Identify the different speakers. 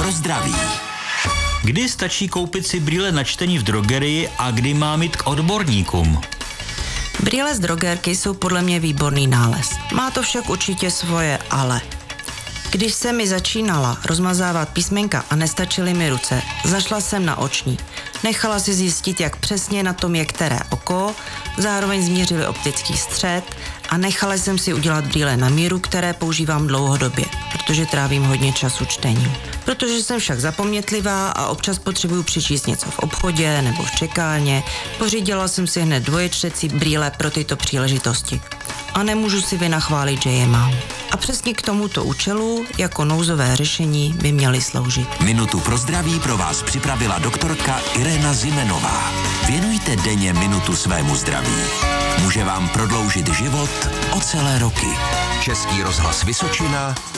Speaker 1: pro zdraví.
Speaker 2: Kdy stačí koupit si brýle na čtení v drogerii a kdy mám jít k odborníkům?
Speaker 3: Brýle z drogérky jsou podle mě výborný nález. Má to však určitě svoje ale. Když se mi začínala rozmazávat písmenka a nestačily mi ruce, zašla jsem na oční. Nechala si zjistit, jak přesně na tom je které oko, zároveň změřili optický střed a nechala jsem si udělat brýle na míru, které používám dlouhodobě, protože trávím hodně času čtením. Protože jsem však zapomnětlivá a občas potřebuju přečíst něco v obchodě nebo v čekárně, pořídila jsem si hned dvoječtecí brýle pro tyto příležitosti. A nemůžu si vynachválit, že je mám. A přesně k tomuto účelu jako nouzové řešení by měly sloužit.
Speaker 1: Minutu pro zdraví pro vás připravila doktorka Irena Zimenová. Věnujte denně minutu svému zdraví. Může vám prodloužit život o celé roky. Český rozhlas Vysočina